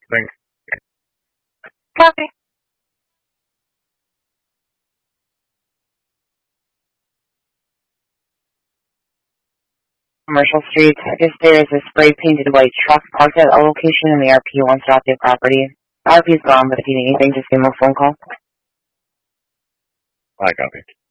Thanks. Copy. Commercial Street. I guess there is a spray painted white truck parked at a location and the RP wants to off the property. RP's gone, but if you need anything, just give him a phone call. I copy.